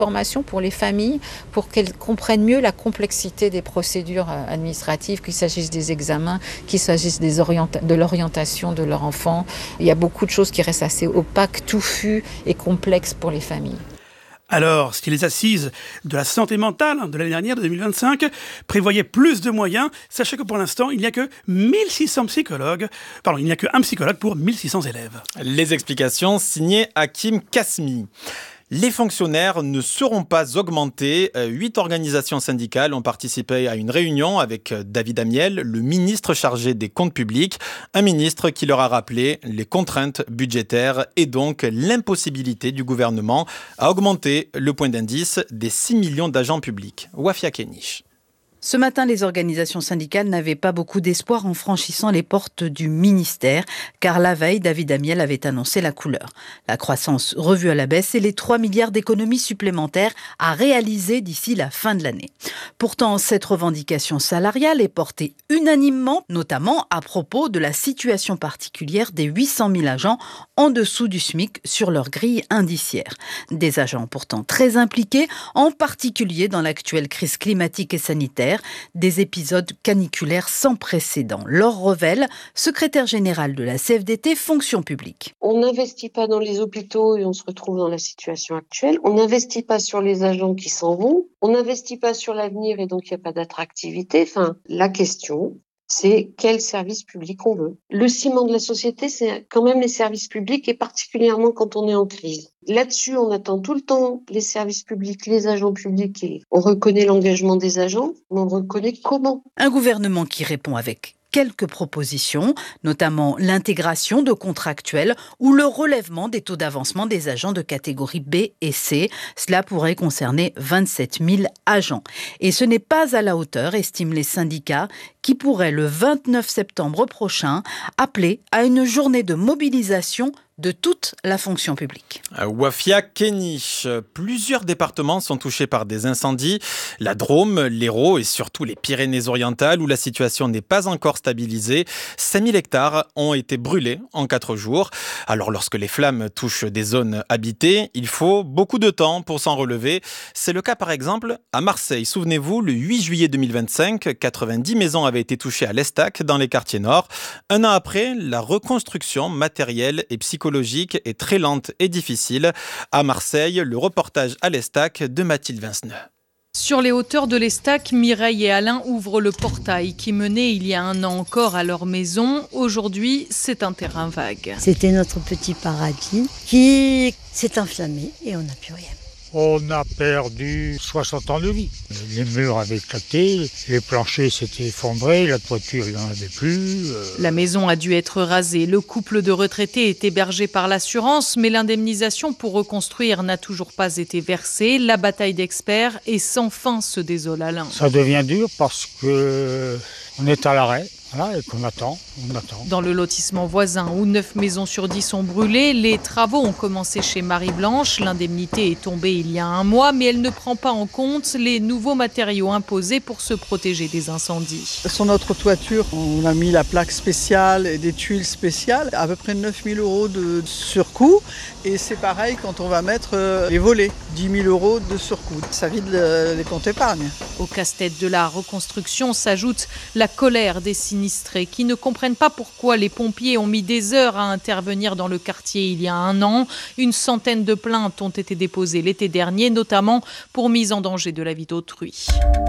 Formation pour les familles, pour qu'elles comprennent mieux la complexité des procédures administratives, qu'il s'agisse des examens, qu'il s'agisse de l'orientation de leur enfant. Il y a beaucoup de choses qui restent assez opaques, touffues et complexes pour les familles. Alors, si les assises de la santé mentale de l'année dernière, de 2025, prévoyaient plus de moyens, sachez que pour l'instant, il n'y a que 1600 psychologues. Pardon, il n'y a qu'un psychologue pour 1600 élèves. Les explications signées Hakim Kasmi. Les fonctionnaires ne seront pas augmentés. 8 organisations syndicales ont participé à une réunion avec David Amiel, le ministre chargé des comptes publics. Un ministre qui leur a rappelé les contraintes budgétaires et donc l'impossibilité du gouvernement à augmenter le point d'indice des 6 millions d'agents publics. Wafia Kenich. Ce matin, les organisations syndicales n'avaient pas beaucoup d'espoir en franchissant les portes du ministère, car la veille, David Amiel avait annoncé la couleur. La croissance revue à la baisse et les 3 milliards d'économies supplémentaires à réaliser d'ici la fin de l'année. Pourtant, cette revendication salariale est portée unanimement, notamment à propos de la situation particulière des 800 000 agents en dessous du SMIC sur leur grille indiciaire. Des agents pourtant très impliqués, en particulier dans l'actuelle crise climatique et sanitaire, des épisodes caniculaires sans précédent. Laure Revel, secrétaire générale de la CFDT Fonction publique. On n'investit pas dans les hôpitaux et on se retrouve dans la situation actuelle. On n'investit pas sur les agents qui s'en vont. On n'investit pas sur l'avenir et donc il n'y a pas d'attractivité. Enfin, la question, c'est quel service public on veut. Le ciment de la société, c'est quand même les services publics et particulièrement quand on est en crise. Là-dessus, on attend tout le temps les services publics, les agents publics et on reconnaît l'engagement des agents, mais on reconnaît comment. Un gouvernement qui répond avec quelques propositions, notamment l'intégration de contractuels ou le relèvement des taux d'avancement des agents de catégorie B et C. Cela pourrait concerner 27 000 agents. Et ce n'est pas à la hauteur, estiment les syndicats, qui pourraient le 29 septembre prochain appeler à une journée de mobilisation de toute la fonction publique. Wafia Kenich. Plusieurs départements sont touchés par des incendies. La Drôme, l'Hérault et surtout les Pyrénées-Orientales où la situation n'est pas encore stabilisée. 5000 hectares ont été brûlés en 4 jours. Alors lorsque les flammes touchent des zones habitées, il faut beaucoup de temps pour s'en relever. C'est le cas par exemple à Marseille. Souvenez-vous, le 8 juillet 2025, 90 maisons avaient été touchées à l'Estac dans les quartiers nord. Un an après, la reconstruction matérielle et psychologique est très lente et difficile. À Marseille, le reportage à l'Estac de Mathilde Vinceneux. Sur les hauteurs de l'Estac, Mireille et Alain ouvrent le portail qui menait il y a un an encore à leur maison. Aujourd'hui, c'est un terrain vague. C'était notre petit paradis qui s'est enflammé et on n'a plus rien. On a perdu 60 ans de vie. Les murs avaient éclaté, les planchers s'étaient effondrés, la toiture, il n'y en avait plus. La maison a dû être rasée. Le couple de retraités est hébergé par l'assurance, mais l'indemnisation pour reconstruire n'a toujours pas été versée. La bataille d'experts est sans fin, se désole Alain. Ça devient dur parce qu'on est à l'arrêt. Voilà, et qu'on attend, on attend. Dans le lotissement voisin où 9 maisons sur 10 sont brûlées, les travaux ont commencé chez Marie-Blanche. L'indemnité est tombée il y a un mois, mais elle ne prend pas en compte les nouveaux matériaux imposés pour se protéger des incendies. Sur notre toiture, on a mis la plaque spéciale et des tuiles spéciales, à peu près 9 000 € de surcoût. Et c'est pareil quand on va mettre les volets, 10 000 € de surcoût. Ça vide les comptes épargne. Au casse-tête de la reconstruction s'ajoute la colère des sinistrés qui ne comprennent pas pourquoi les pompiers ont mis des heures à intervenir dans le quartier il y a un an. Une centaine de plaintes ont été déposées l'été dernier, notamment pour mise en danger de la vie d'autrui.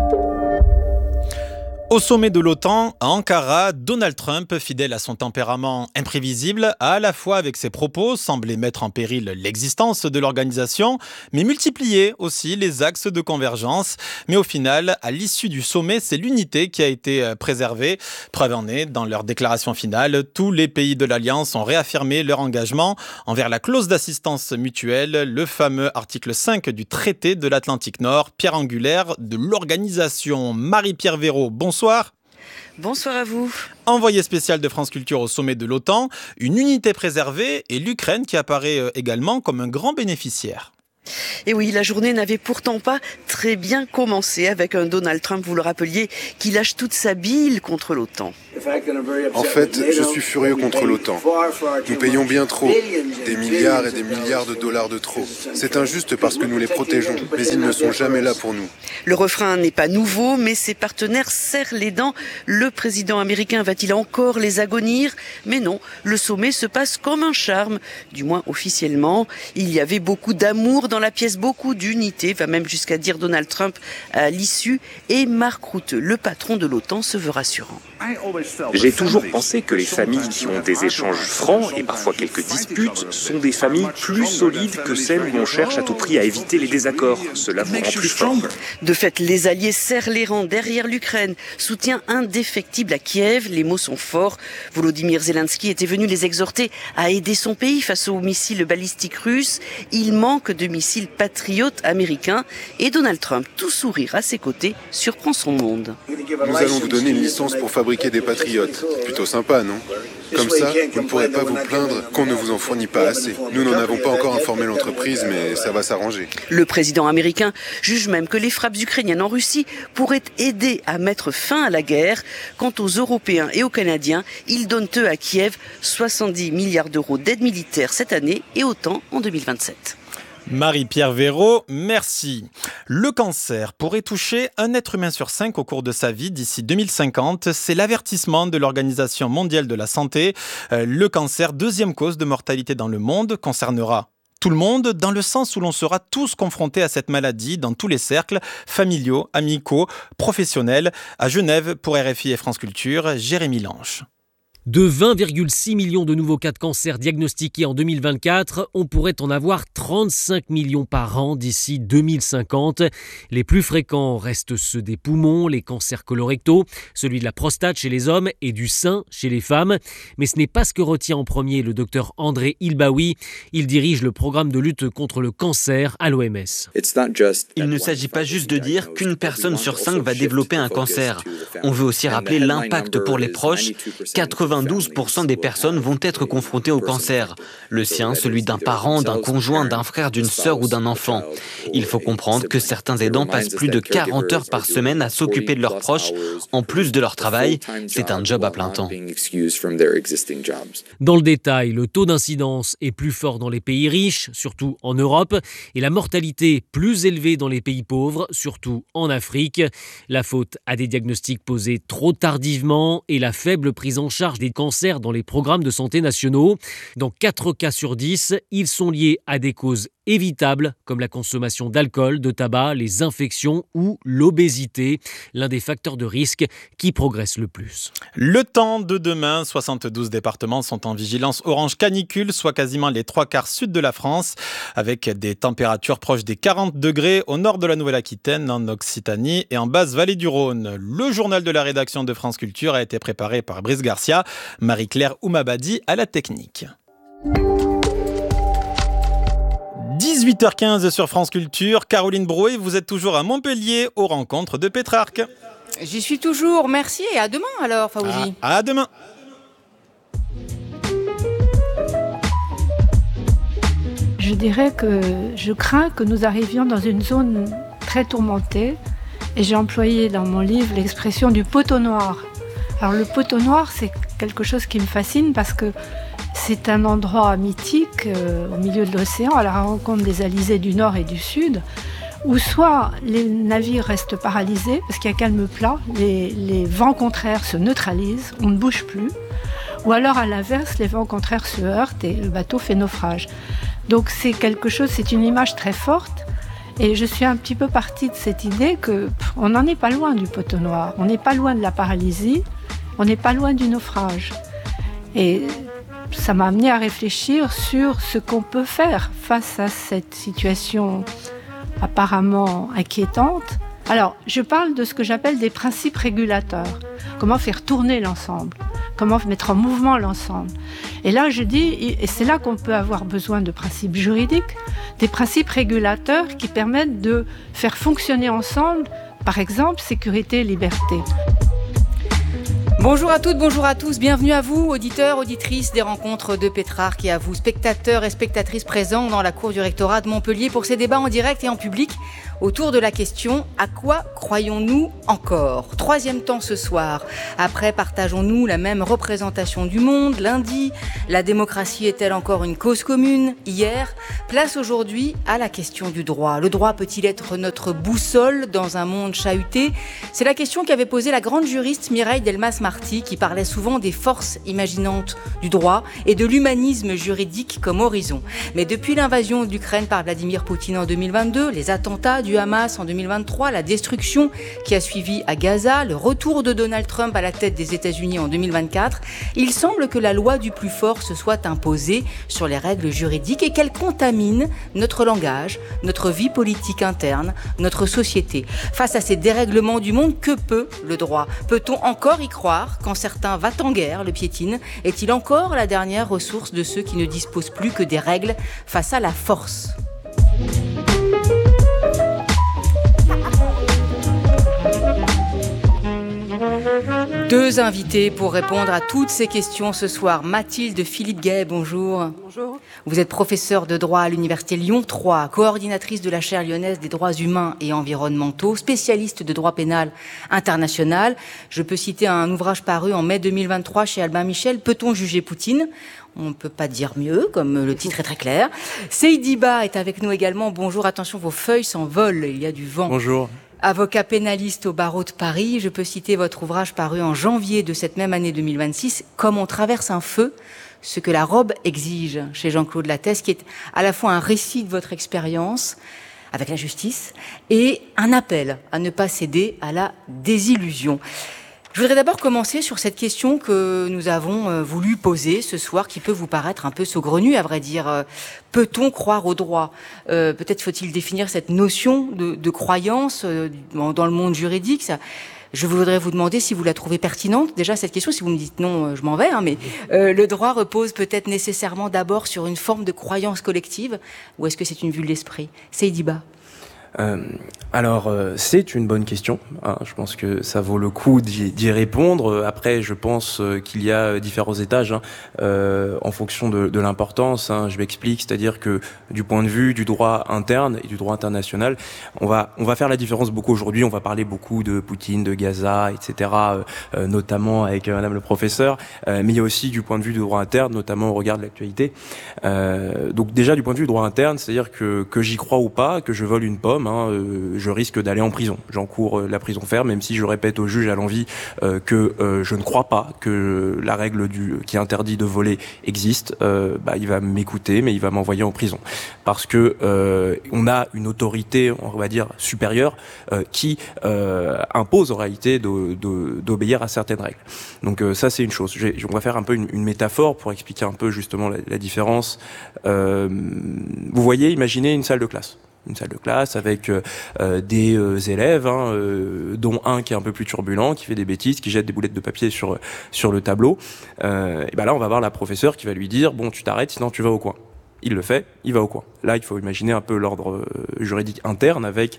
Au sommet de l'OTAN, à Ankara, Donald Trump, fidèle à son tempérament imprévisible, a à la fois avec ses propos semblé mettre en péril l'existence de l'organisation, mais multiplié aussi les axes de convergence. Mais au final, à l'issue du sommet, c'est l'unité qui a été préservée. Preuve en est, dans leur déclaration finale, tous les pays de l'Alliance ont réaffirmé leur engagement envers la clause d'assistance mutuelle, le fameux article 5 du traité de l'Atlantique Nord, pierre angulaire de l'organisation. Marie-Pierre Véraud, bonsoir. Bonsoir à vous. Envoyé spécial de France Culture au sommet de l'OTAN, une unité préservée et l'Ukraine qui apparaît également comme un grand bénéficiaire. Et oui, la journée n'avait pourtant pas très bien commencé avec un Donald Trump, vous le rappeliez, qui lâche toute sa bile contre l'OTAN. En fait, je suis furieux contre l'OTAN. Nous payons bien trop, des milliards et des milliards de dollars de trop. C'est injuste parce que nous les protégeons, mais ils ne sont jamais là pour nous. Le refrain n'est pas nouveau, mais ses partenaires serrent les dents. Le président américain va-t-il encore les agonir ? Mais non, le sommet se passe comme un charme, du moins officiellement. Il y avait beaucoup d'amour dans la pièce, beaucoup d'unité, va même jusqu'à dire Donald Trump à l'issue. Et Mark Rutte, le patron de l'OTAN, se veut rassurant. J'ai toujours pensé que les familles qui ont des échanges francs et parfois quelques disputes sont des familles plus solides que celles où on cherche à tout prix à éviter les désaccords. Cela vous rend plus fort. De fait, les alliés serrent les rangs derrière l'Ukraine. Soutien indéfectible à Kiev, les mots sont forts. Volodymyr Zelensky était venu les exhorter à aider son pays face aux missiles balistiques russes. Il manque de missiles patriotes américains et Donald Trump, tout sourire à ses côtés, surprend son monde. Nous allons vous donner une licence pour fabriquer des patriotes. Plutôt sympa, non ? Comme ça, vous ne pourrez pas vous plaindre qu'on ne vous en fournit pas assez. Nous n'en avons pas encore informé l'entreprise, mais ça va s'arranger. Le président américain juge même que les frappes ukrainiennes en Russie pourraient aider à mettre fin à la guerre. Quant aux Européens et aux Canadiens, ils donnent eux à Kiev 70 milliards d'euros d'aide militaire cette année et autant en 2027. Marie-Pierre Véraud, merci. Le cancer pourrait toucher un être humain sur 5 au cours de sa vie d'ici 2050. C'est l'avertissement de l'Organisation mondiale de la santé. Le cancer, deuxième cause de mortalité dans le monde, concernera tout le monde, dans le sens où l'on sera tous confrontés à cette maladie dans tous les cercles, familiaux, amicaux, professionnels. À Genève, pour RFI et France Culture, Jérémy Lange. De 20,6 millions de nouveaux cas de cancer diagnostiqués en 2024, on pourrait en avoir 35 millions par an d'ici 2050. Les plus fréquents restent ceux des poumons, les cancers colorectaux, celui de la prostate chez les hommes et du sein chez les femmes. Mais ce n'est pas ce que retient en premier le docteur André Ilbaoui. Il dirige le programme de lutte contre le cancer à l'OMS. Il ne s'agit pas juste de dire qu'une personne sur 5 va développer un cancer. On veut aussi rappeler l'impact pour les proches. 92% des personnes vont être confrontées au cancer. Le sien, celui d'un parent, d'un conjoint, d'un frère, d'une sœur ou d'un enfant. Il faut comprendre que certains aidants passent plus de 40 heures par semaine à s'occuper de leurs proches, en plus de leur travail. C'est un job à plein temps. Dans le détail, le taux d'incidence est plus fort dans les pays riches, surtout en Europe, et la mortalité plus élevée dans les pays pauvres, surtout en Afrique. La faute à des diagnostics posés trop tardivement et la faible prise en charge des cancers dans les programmes de santé nationaux. Dans 4 cas sur 10, ils sont liés à des causes évitables comme la consommation d'alcool, de tabac, les infections ou l'obésité, l'un des facteurs de risque qui progresse le plus. Le temps de demain, 72 départements sont en vigilance orange canicule, soit quasiment les 3/4 sud de la France, avec des températures proches des 40 degrés au nord de la Nouvelle-Aquitaine, en Occitanie et en basse-vallée du Rhône. Le journal de la rédaction de France Culture a été préparé par Brice Garcia, Marie-Claire Oumabadi à la technique. 18h15 sur France Culture. Caroline Brouet, vous êtes toujours à Montpellier aux rencontres de Pétrarque. J'y suis toujours, merci et à demain alors Fawzi. À demain. Je dirais que je crains que nous arrivions dans une zone très tourmentée et j'ai employé dans mon livre l'expression du poteau noir. Alors le poteau noir, c'est quelque chose qui me fascine parce que c'est un endroit mythique au milieu de l'océan, à la rencontre des alizés du nord et du sud, où soit les navires restent paralysés parce qu'il y a calme plat, les vents contraires se neutralisent, on ne bouge plus, ou alors à l'inverse, les vents contraires se heurtent et le bateau fait naufrage. Donc c'est quelque chose, c'est une image très forte. Et je suis un petit peu partie de cette idée qu'on n'en est pas loin du poteau noir, on n'est pas loin de la paralysie, on n'est pas loin du naufrage. Et ça m'a amené à réfléchir sur ce qu'on peut faire face à cette situation apparemment inquiétante. Alors, je parle de ce que j'appelle des principes régulateurs. Comment faire tourner l'ensemble ? Comment mettre en mouvement l'ensemble ? Et là, je dis, et c'est là qu'on peut avoir besoin de principes juridiques, des principes régulateurs qui permettent de faire fonctionner ensemble, par exemple, sécurité et liberté. Bonjour à toutes, bonjour à tous, bienvenue à vous, auditeurs, auditrices des rencontres de Pétrarque, et à vous, spectateurs et spectatrices présents dans la cour du rectorat de Montpellier pour ces débats en direct et en public autour de la question « À quoi croyons-nous encore ?» Troisième temps ce soir. Après, partageons-nous la même représentation du monde? Lundi, la démocratie est-elle encore une cause commune? Hier, place aujourd'hui à la question du droit. Le droit peut-il être notre boussole dans un monde chahuté? C'est la question qu'avait posée la grande juriste Mireille Delmas-Marty, qui parlait souvent des forces imaginantes du droit et de l'humanisme juridique comme horizon. Mais depuis l'invasion d'Ukraine par Vladimir Poutine en 2022, les attentats du Hamas en 2023, la destruction qui a suivi à Gaza, le retour de Donald Trump à la tête des États-Unis en 2024, il semble que la loi du plus fort se soit imposée sur les règles juridiques et qu'elle contamine notre langage, notre vie politique interne, notre société. Face à ces dérèglements du monde, que peut le droit? Peut-on encore y croire quand certains va-t-en-guerre le piétinent? Est-il encore la dernière ressource de ceux qui ne disposent plus que des règles face à la force? Deux invités pour répondre à toutes ces questions ce soir. Mathilde Philippe-Gay, bonjour. Bonjour. Vous êtes professeure de droit à l'Université Lyon 3, coordinatrice de la chaire lyonnaise des droits humains et environnementaux, spécialiste de droit pénal international. Je peux citer un ouvrage paru en mai 2023 chez Albin Michel, Peut-on juger Poutine? On ne peut pas dire mieux, comme le titre est très clair. Seydi Ba est avec nous également. Bonjour, attention, vos feuilles s'envolent, il y a du vent. Bonjour. Avocat pénaliste au barreau de Paris, je peux citer votre ouvrage paru en janvier de cette même année 2026, Comme on traverse un feu, ce que la robe exige, chez Jean-Claude Lattès, qui est à la fois un récit de votre expérience avec la justice et un appel à ne pas céder à la désillusion. Je voudrais d'abord commencer sur cette question que nous avons voulu poser ce soir, qui peut vous paraître un peu saugrenue, à vrai dire. Peut-on croire au droit? Peut-être faut-il définir cette notion de croyance dans le monde juridique. Je voudrais vous demander si vous la trouvez pertinente. Déjà, cette question, si vous me dites non, je m'en vais. Mais le droit repose peut-être nécessairement d'abord sur une forme de croyance collective, ou est-ce que c'est une vue de l'esprit? Seydi Ba. C'est une bonne question. Je pense que ça vaut le coup d'y répondre. Après, je pense qu'il y a différents étages en fonction de l'importance. Je m'explique, c'est-à-dire que du point de vue du droit interne et du droit international, on va faire la différence beaucoup aujourd'hui. On va parler beaucoup de Poutine, de Gaza, etc., notamment avec Madame le professeur. Mais il y a aussi du point de vue du droit interne, notamment au regard de l'actualité. Donc déjà, du point de vue du droit interne, c'est-à-dire que j'y crois ou pas, que je vole une pomme, je risque d'aller en prison. J'encours la prison ferme, même si je répète au juge à l'envi que je ne crois pas que la règle qui interdit de voler existe. Il va m'écouter, mais il va m'envoyer en prison. Parce que on a une autorité, on va dire, supérieure qui impose en réalité d'obéir à certaines règles. Donc ça, c'est une chose. On va faire un peu une métaphore pour expliquer un peu justement la différence. Vous voyez, imaginez une salle de classe. Une salle de classe avec des élèves, dont un qui est un peu plus turbulent, qui fait des bêtises, qui jette des boulettes de papier sur le tableau. Et là, on va voir la professeure qui va lui dire « Bon, tu t'arrêtes, sinon tu vas au coin ». Il le fait, il va au coin. Là, il faut imaginer un peu l'ordre juridique interne avec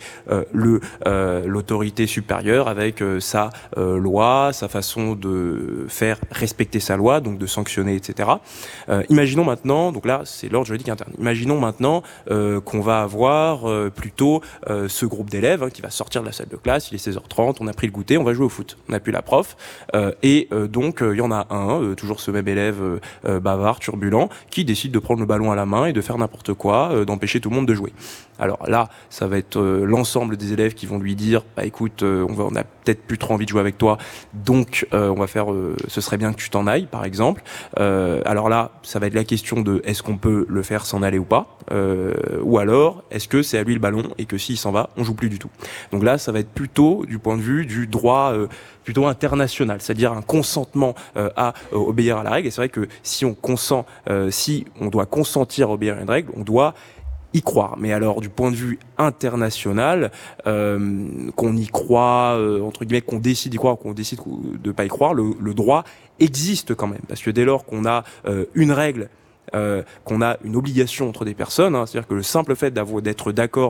l'autorité supérieure, avec sa loi, sa façon de faire respecter sa loi, donc de sanctionner, etc. Imaginons maintenant, donc là, c'est l'ordre juridique interne. Imaginons maintenant qu'on va avoir plutôt ce groupe d'élèves qui va sortir de la salle de classe, il est 16h30, on a pris le goûter, on va jouer au foot. On n'a plus la prof, donc il y en a un, toujours ce même élève bavard, turbulent, qui décide de prendre le ballon à la main et de faire n'importe quoi, d'empêcher tout le monde de jouer. Alors là, ça va être l'ensemble des élèves qui vont lui dire écoute, on a peut-être plus trop envie de jouer avec toi, donc on va faire ce serait bien que tu t'en ailles, par exemple. Alors là, ça va être la question de est-ce qu'on peut le faire s'en aller ou pas, ou alors est-ce que c'est à lui le ballon et que s'il s'en va, on joue plus du tout. Donc là, ça va être plutôt du point de vue du droit plutôt international, c'est-à-dire un consentement à obéir à la règle. Et c'est vrai que si on consent, si on doit consentir à obéir à une règle, on doit y croire. Mais alors, du point de vue international, qu'on y croit, entre guillemets, qu'on décide d'y croire ou qu'on décide de pas y croire, le droit existe quand même. Parce que dès lors qu'on a une règle, qu'on a une obligation entre des personnes, c'est-à-dire que le simple fait d'être d'accord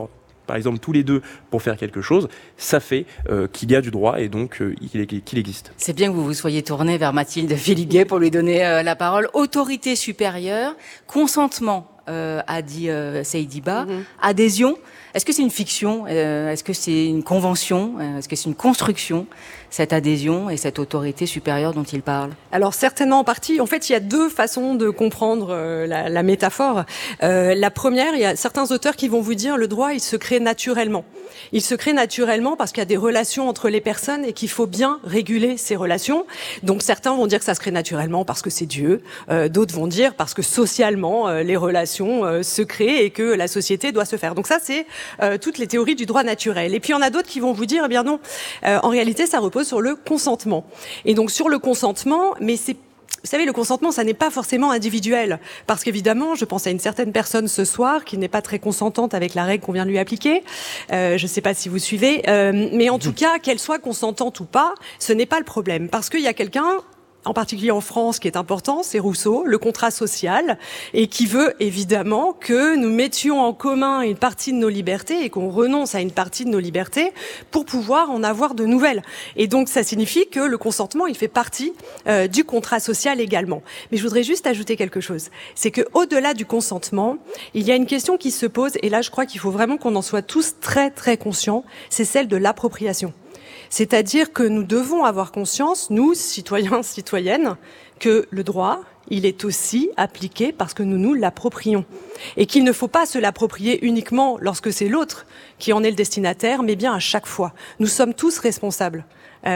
par exemple tous les deux pour faire quelque chose, ça fait qu'il y a du droit et donc qu'il existe. C'est bien que vous vous soyez tourné vers Mathilde Féliguet pour lui donner la parole. Autorité supérieure, consentement, a dit Seydiba, adhésion. Est-ce que c'est une fiction ? Est-ce que c'est une convention ? Est-ce que c'est une construction, cette adhésion et cette autorité supérieure dont il parle ? Alors certainement en partie. En fait, il y a deux façons de comprendre la métaphore. La première, il y a certains auteurs qui vont vous dire le droit, il se crée naturellement. Il se crée naturellement parce qu'il y a des relations entre les personnes et qu'il faut bien réguler ces relations. Donc certains vont dire que ça se crée naturellement parce que c'est Dieu. D'autres vont dire parce que socialement, les relations se créent et que la société doit se faire. Donc ça, c'est toutes les théories du droit naturel. Et puis il y en a d'autres qui vont vous dire, eh bien non, en réalité, ça repose sur le consentement. Et donc sur le consentement, mais c'est vous savez, le consentement, ça n'est pas forcément individuel. Parce qu'évidemment, je pense à une certaine personne ce soir qui n'est pas très consentante avec la règle qu'on vient de lui appliquer. Je ne sais pas si vous suivez. Mais en tout cas, qu'elle soit consentante ou pas, ce n'est pas le problème. Parce qu'il y a quelqu'un, en particulier en France, qui est important, c'est Rousseau, le contrat social, et qui veut évidemment que nous mettions en commun une partie de nos libertés et qu'on renonce à une partie de nos libertés pour pouvoir en avoir de nouvelles. Et donc ça signifie que le consentement, il fait partie du contrat social également. Mais je voudrais juste ajouter quelque chose. C'est que au-delà du consentement, il y a une question qui se pose, et là je crois qu'il faut vraiment qu'on en soit tous très très conscients, c'est celle de l'appropriation. C'est-à-dire que nous devons avoir conscience, nous, citoyens, citoyennes, que le droit, il est aussi appliqué parce que nous nous l'approprions. Et qu'il ne faut pas se l'approprier uniquement lorsque c'est l'autre qui en est le destinataire, mais bien à chaque fois. Nous sommes tous responsables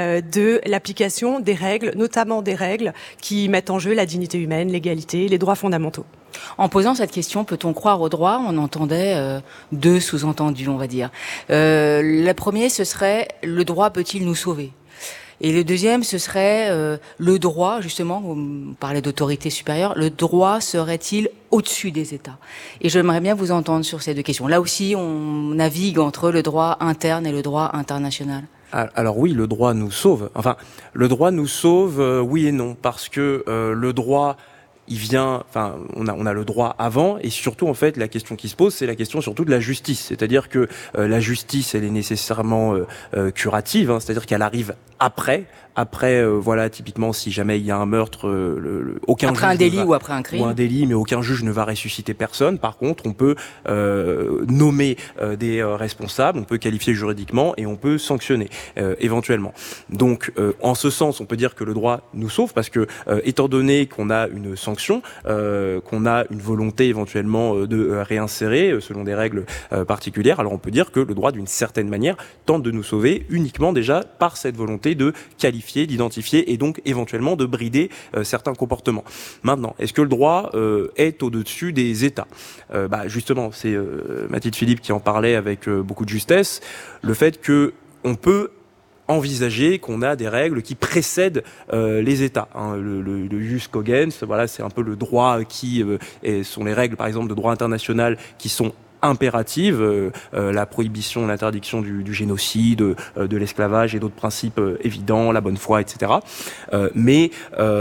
de l'application des règles, notamment des règles qui mettent en jeu la dignité humaine, l'égalité, les droits fondamentaux. En posant cette question, peut-on croire au droit ? On entendait deux sous-entendus, on va dire. Le premier, ce serait « le droit peut-il nous sauver ?» Et le deuxième, ce serait le droit, justement, vous parlez d'autorité supérieure, le droit serait-il au-dessus des États ? Et j'aimerais bien vous entendre sur ces deux questions. Là aussi, on navigue entre le droit interne et le droit international. Alors oui, le droit nous sauve. Enfin, le droit nous sauve, oui et non, parce que le droit... il vient, enfin, on a le droit avant, et surtout, en fait, la question qui se pose, c'est la question surtout de la justice. C'est-à-dire que la justice, elle est nécessairement curative, hein, c'est-à-dire qu'elle arrive après, voilà, typiquement, si jamais il y a un meurtre, aucun après juge un délit ou après un crime, ou un délit, mais aucun juge ne va ressusciter personne. Par contre, on peut nommer des responsables, on peut qualifier juridiquement et on peut sanctionner éventuellement. Donc, en ce sens, on peut dire que le droit nous sauve parce que, étant donné qu'on a une sanction, qu'on a une volonté éventuellement de réinsérer selon des règles particulières, alors on peut dire que le droit, d'une certaine manière, tente de nous sauver uniquement déjà par cette volonté de qualifier, d'identifier et donc éventuellement de brider certains comportements. Maintenant, est-ce que le droit est au-dessus des États ? Justement, c'est Mathilde Philippe qui en parlait avec beaucoup de justesse, le fait que on peut envisager qu'on a des règles qui précèdent les États. Hein. Le jus cogens, voilà, c'est un peu le droit qui sont les règles, par exemple, de droit international qui sont impérative, la prohibition, l'interdiction du génocide, de l'esclavage et d'autres principes évidents, la bonne foi, etc. Mais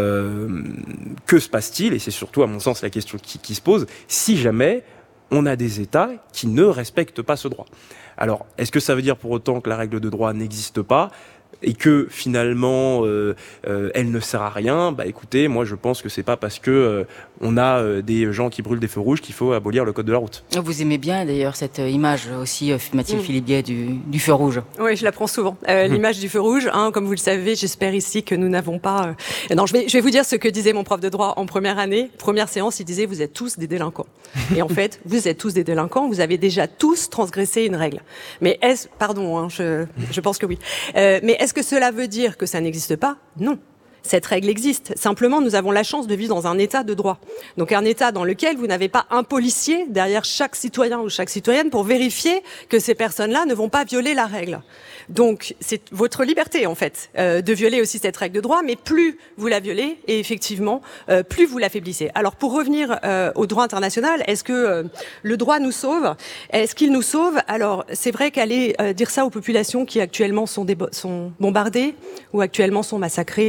que se passe-t-il ? Et c'est surtout, à mon sens, la question qui se pose, si jamais on a des États qui ne respectent pas ce droit. Alors, est-ce que ça veut dire pour autant que la règle de droit n'existe pas ? Et que finalement elle ne sert à rien, écoutez, moi je pense que c'est pas parce que on a des gens qui brûlent des feux rouges qu'il faut abolir le code de la route. Vous aimez bien d'ailleurs cette image aussi, Mathilde Philippe du feu rouge. Oui, je la prends souvent. L'image du feu rouge, hein, comme vous le savez, j'espère ici que nous n'avons pas... Non, je vais vous dire ce que disait mon prof de droit en première année. Première séance, il disait, vous êtes tous des délinquants. Et en fait, vous êtes tous des délinquants, vous avez déjà tous transgressé une règle. Mais est-ce... Pardon, hein, je pense que oui. Mais est-ce que cela veut dire que ça n'existe pas ? Non. Cette règle existe. Simplement, nous avons la chance de vivre dans un état de droit. Donc un état dans lequel vous n'avez pas un policier derrière chaque citoyen ou chaque citoyenne pour vérifier que ces personnes-là ne vont pas violer la règle. Donc c'est votre liberté en fait de violer aussi cette règle de droit, mais plus vous la violez et effectivement plus vous l'affaiblissez. Alors pour revenir au droit international, est-ce que le droit nous sauve ? Est-ce qu'il nous sauve ? Alors c'est vrai qu'aller dire ça aux populations qui actuellement sont bombardées ou actuellement sont massacrées, effectivement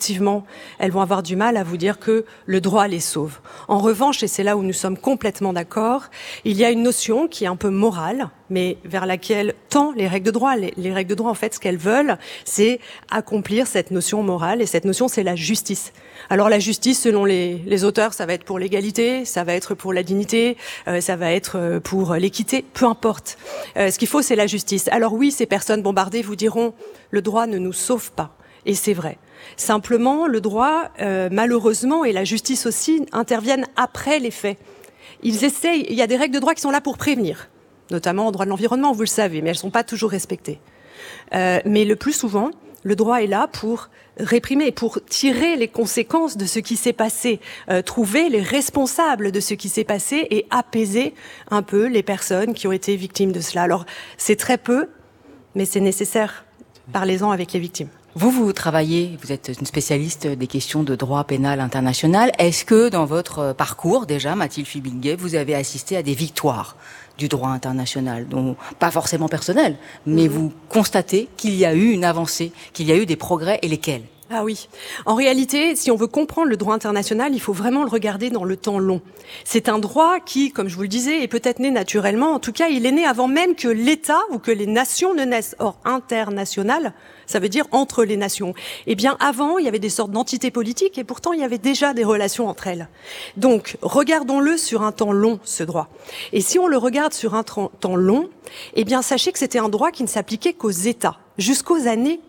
effectivement, elles vont avoir du mal à vous dire que le droit les sauve. En revanche, et c'est là où nous sommes complètement d'accord, il y a une notion qui est un peu morale, mais vers laquelle tend les règles de droit. Les règles de droit, en fait, ce qu'elles veulent, c'est accomplir cette notion morale, et cette notion, c'est la justice. Alors la justice, selon les auteurs, ça va être pour l'égalité, ça va être pour la dignité, ça va être pour l'équité, peu importe. Ce qu'il faut, c'est la justice. Alors oui, ces personnes bombardées vous diront, le droit ne nous sauve pas. Et c'est vrai. Simplement, le droit, malheureusement, et la justice aussi, interviennent après les faits. Ils essayent, il y a des règles de droit qui sont là pour prévenir, notamment en droit de l'environnement, vous le savez, mais elles ne sont pas toujours respectées. Mais le plus souvent, le droit est là pour réprimer, pour tirer les conséquences de ce qui s'est passé, trouver les responsables de ce qui s'est passé et apaiser un peu les personnes qui ont été victimes de cela. Alors, c'est très peu, mais c'est nécessaire. Parlez-en avec les victimes. Vous travaillez, vous êtes une spécialiste des questions de droit pénal international. Est-ce que dans votre parcours, déjà, Mathilde Fibinguet, vous avez assisté à des victoires du droit international, donc pas forcément personnelles, mais vous constatez qu'il y a eu une avancée, qu'il y a eu des progrès, et lesquels ? Ah oui. En réalité, si on veut comprendre le droit international, il faut vraiment le regarder dans le temps long. C'est un droit qui, comme je vous le disais, est peut-être né naturellement. En tout cas, il est né avant même que l'État ou que les nations ne naissent. Or, international, ça veut dire entre les nations. Eh bien, avant, il y avait des sortes d'entités politiques et pourtant, il y avait déjà des relations entre elles. Donc, regardons-le sur un temps long, ce droit. Et si on le regarde sur un temps long, eh bien, sachez que c'était un droit qui ne s'appliquait qu'aux États. Jusqu'aux années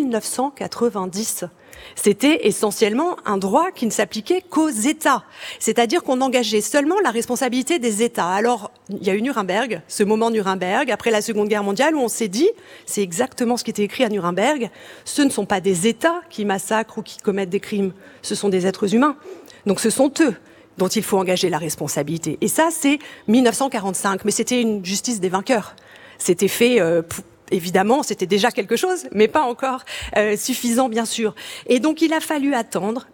1990. C'était essentiellement un droit qui ne s'appliquait qu'aux États. C'est-à-dire qu'on engageait seulement la responsabilité des États. Alors, il y a eu Nuremberg, ce moment Nuremberg, après la Seconde Guerre mondiale, où on s'est dit, c'est exactement ce qui était écrit à Nuremberg, ce ne sont pas des États qui massacrent ou qui commettent des crimes, ce sont des êtres humains. Donc ce sont eux dont il faut engager la responsabilité. Et ça, c'est 1945, mais c'était une justice des vainqueurs. C'était fait... Évidemment, c'était déjà quelque chose, mais pas encore suffisant, bien sûr. Et donc, il a fallu attendre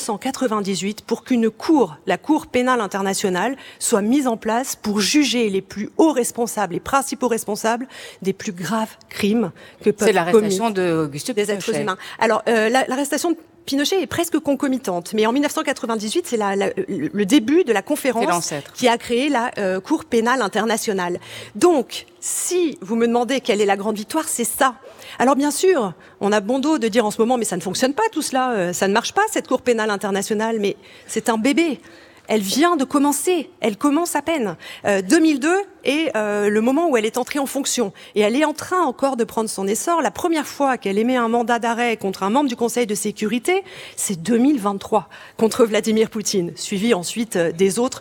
1998 pour qu'une cour, la Cour pénale internationale, soit mise en place pour juger les plus hauts responsables, les principaux responsables des plus graves crimes que peuvent commettre. C'est l'arrestation d'Auguste des êtres humains. Alors, l'arrestation de Pinochet est presque concomitante, mais en 1998, c'est le début de la conférence qui a créé la Cour pénale internationale. Donc, si vous me demandez quelle est la grande victoire, c'est ça. Alors bien sûr, on a bon dos de dire en ce moment, mais ça ne fonctionne pas tout cela, ça ne marche pas cette Cour pénale internationale, mais c'est un bébé. Elle vient de commencer, elle commence à peine. 2002 est le moment où elle est entrée en fonction. Et elle est en train encore de prendre son essor. La première fois qu'elle émet un mandat d'arrêt contre un membre du Conseil de sécurité, c'est 2023, contre Vladimir Poutine, suivi ensuite des autres,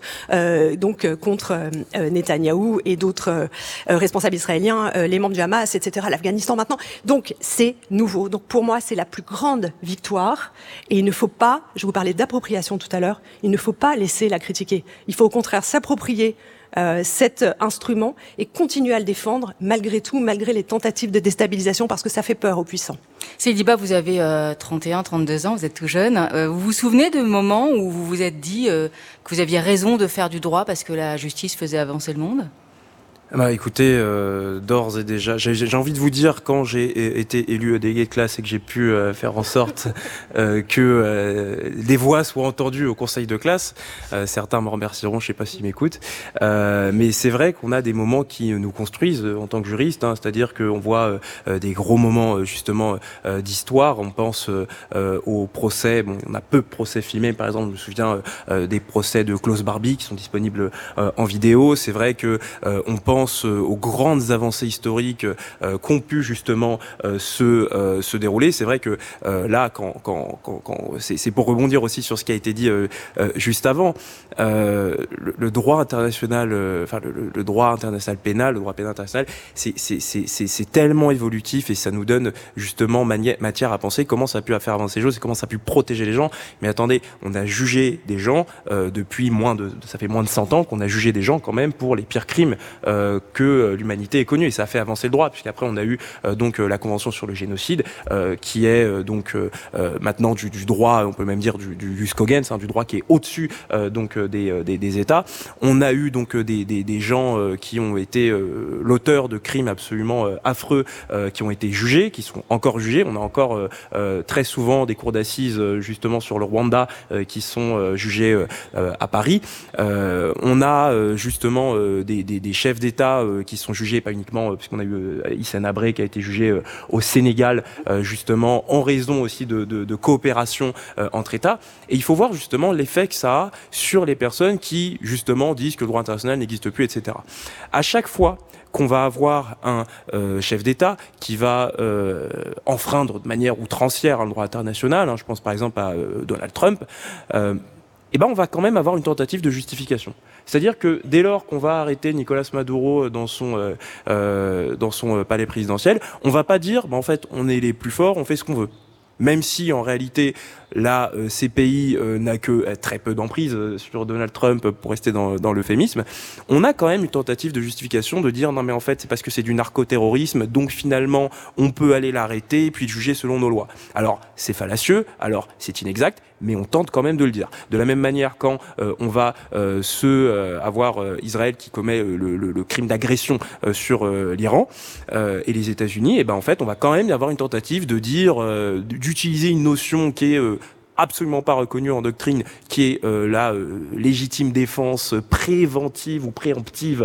contre Netanyahou et d'autres responsables israéliens, les membres du Hamas, etc., l'Afghanistan maintenant. Donc c'est nouveau. Donc pour moi, c'est la plus grande victoire. Et il ne faut pas, je vous parlais d'appropriation tout à l'heure, il ne faut pas laisser la critiquer. Il faut au contraire s'approprier cet instrument et continuer à le défendre malgré tout, malgré les tentatives de déstabilisation, parce que ça fait peur aux puissants. Céliba, vous avez 31, 32 ans, vous êtes tout jeune. Vous vous souvenez de moments où vous vous êtes dit que vous aviez raison de faire du droit parce que la justice faisait avancer le monde ? Écoutez, d'ores et déjà, j'ai envie de vous dire, quand j'ai été élu délégué de classe et que j'ai pu faire en sorte que des voix soient entendues au conseil de classe, certains me remercieront, je sais pas s'ils m'écoutent, mais c'est vrai qu'on a des moments qui nous construisent en tant que juriste, c'est-à-dire qu'on voit des gros moments justement d'histoire. On pense aux procès, on a peu de procès filmés, par exemple, je me souviens des procès de Klaus Barbie qui sont disponibles en vidéo. C'est vrai que on pense aux grandes avancées historiques qu'ont pu justement se dérouler. C'est vrai que là, c'est pour rebondir aussi sur ce qui a été dit juste avant, le droit international, le droit international pénal, le droit pénal international, c'est tellement évolutif et ça nous donne justement matière à penser comment ça a pu faire avancer les choses et comment ça a pu protéger les gens. Mais attendez, on a jugé des gens depuis ça fait moins de 100 ans qu'on a jugé des gens quand même pour les pires crimes que l'humanité ait connu, et ça a fait avancer le droit, puisqu'après on a eu donc la Convention sur le génocide, qui est donc maintenant du droit, on peut même dire du jus cogens, du droit qui est au-dessus donc des États. On a eu donc des gens qui ont été l'auteur de crimes absolument affreux, qui ont été jugés, qui sont encore jugés. On a encore très souvent des cours d'assises justement sur le Rwanda qui sont jugés à Paris. On a justement des chefs d'État qui sont jugés, pas uniquement, puisqu'on a eu Hissène Habré qui a été jugé au Sénégal, justement en raison aussi de coopération entre États. Et il faut voir justement l'effet que ça a sur les personnes qui justement disent que le droit international n'existe plus, etc. À chaque fois qu'on va avoir un chef d'État qui va enfreindre de manière outrancière le droit international, je pense par exemple à Donald Trump, on va quand même avoir une tentative de justification. C'est-à-dire que dès lors qu'on va arrêter Nicolas Maduro dans son palais présidentiel, on va pas dire en fait on est les plus forts, on fait ce qu'on veut. Même si en réalité la CPI n'a que très peu d'emprise sur Donald Trump, pour rester dans l'euphémisme, on a quand même une tentative de justification de dire non mais en fait c'est parce que c'est du narcoterrorisme, donc finalement on peut aller l'arrêter puis le juger selon nos lois. Alors c'est fallacieux, alors c'est inexact, mais on tente quand même de le dire. De la même manière, quand on va avoir Israël qui commet le crime d'agression sur l'Iran et les États-Unis, en fait on va quand même y avoir une tentative de dire, d'utiliser une notion qui est absolument pas reconnue en doctrine, qui est la légitime défense préventive ou préemptive.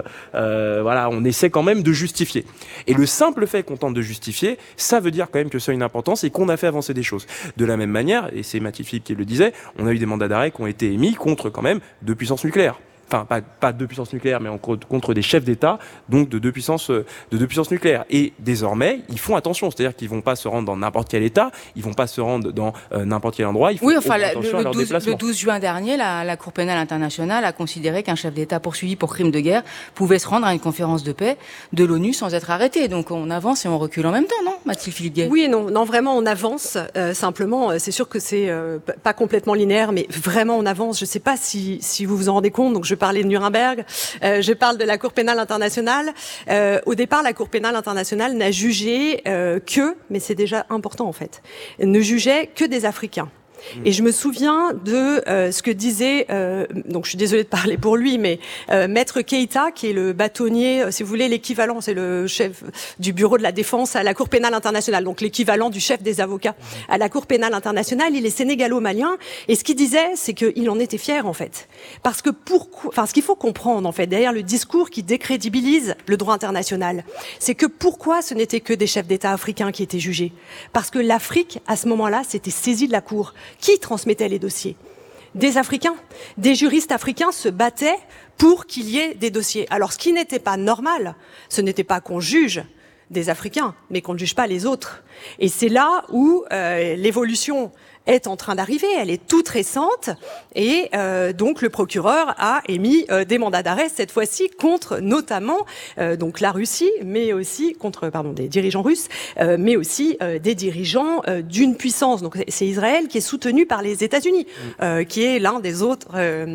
On essaie quand même de justifier. Et le simple fait qu'on tente de justifier, ça veut dire quand même que ça a une importance et qu'on a fait avancer des choses. De la même manière, et c'est Mathilde Philippe qui le disait, on a eu des mandats d'arrêt qui ont été émis contre quand même 2 puissances nucléaires. Enfin, pas 2 puissances nucléaires, mais contre des chefs d'État, donc de 2 puissances nucléaires. Et désormais, ils font attention, c'est-à-dire qu'ils vont pas se rendre dans n'importe quel État, ils vont pas se rendre dans n'importe quel endroit. Ils font attention à leur déplacement. Le 12 juin dernier, la Cour pénale internationale a considéré qu'un chef d'État poursuivi pour crime de guerre pouvait se rendre à une conférence de paix de l'ONU sans être arrêté. Donc on avance et on recule en même temps, non, Mathilde Philippe-Guet? Oui et non, vraiment on avance. Simplement, c'est sûr que c'est pas complètement linéaire, mais vraiment on avance. Je sais pas si vous vous en rendez compte. Donc je parlais de Nuremberg, je parle de la Cour pénale internationale. Au départ, la Cour pénale internationale n'a jugé mais c'est déjà important en fait, ne jugeait que des Africains. Et je me souviens de ce que disait, donc je suis désolée de parler pour lui, mais Maître Keïta, qui est le bâtonnier, si vous voulez, l'équivalent, c'est le chef du bureau de la défense à la Cour pénale internationale, donc l'équivalent du chef des avocats à la Cour pénale internationale. Il est sénégalo-malien, et ce qu'il disait, c'est qu'il en était fier en fait, parce que ce qu'il faut comprendre en fait derrière le discours qui décrédibilise le droit international, c'est que pourquoi ce n'était que des chefs d'État africains qui étaient jugés, parce que l'Afrique à ce moment-là s'était saisie de la Cour. Qui transmettait les dossiers? Des Africains. Des juristes africains se battaient pour qu'il y ait des dossiers. Alors, ce qui n'était pas normal, ce n'était pas qu'on juge des Africains, mais qu'on ne juge pas les autres. Et c'est là où l'évolution est en train d'arriver, elle est toute récente, et donc le procureur a émis des mandats d'arrêt, cette fois-ci contre notamment donc la Russie, mais aussi contre des dirigeants russes, mais aussi des dirigeants d'une puissance. Donc c'est Israël qui est soutenu par les États-Unis, qui est l'un des autres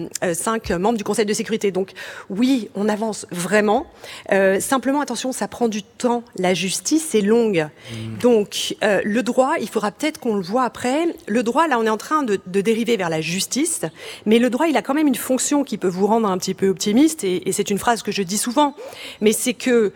5 membres du Conseil de sécurité. Donc oui, on avance vraiment. Simplement, attention, ça prend du temps. La justice est longue. Donc le droit, il faudra peut-être qu'on le voit après. Le droit, là, on est en train de dériver vers la justice, mais le droit, il a quand même une fonction qui peut vous rendre un petit peu optimiste, et c'est une phrase que je dis souvent, mais c'est que